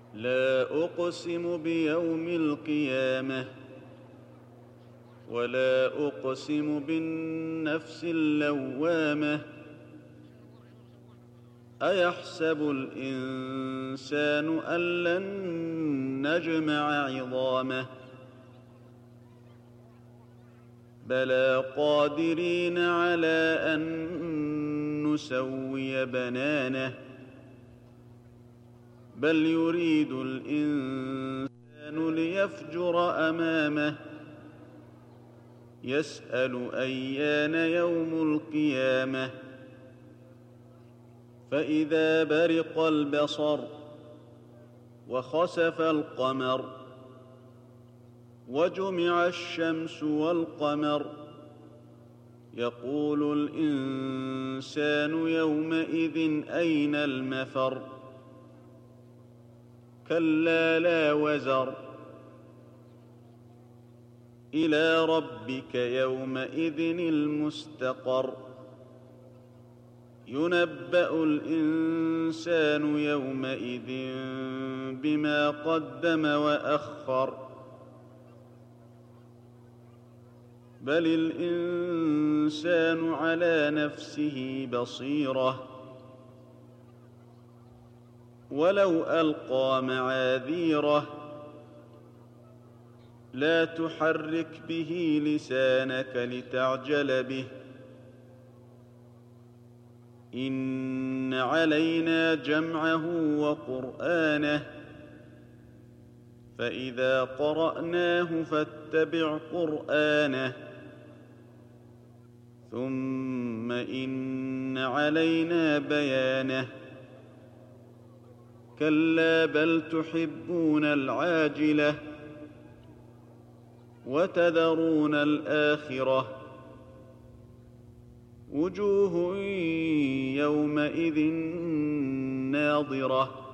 لا أقسم بيوم القيامة ولا أقسم بالنفس اللوامة أيحسب الإنسان أن لن نجمع عظامه بلى قادرين على أن نسوي بنانه بل يريد الإنسان ليفجر أمامه يسأل أيان يوم القيامة فإذا برق البصر وخسف القمر وجمع الشمس والقمر يقول الإنسان يومئذ أين المفر كلا لا وزر إلى ربك يومئذ المستقر ينبأ الإنسان يومئذ بما قدم وأخر بل الإنسان على نفسه بصيرة ولو ألقى معاذيره لا تحرك به لسانك لتعجل به إن علينا جمعه وقرآنه فإذا قرأناه فاتبع قرآنه ثم إن علينا بيانه كلا بل تحبون العاجلة وتذرون الآخرة وجوه يومئذ ناضرة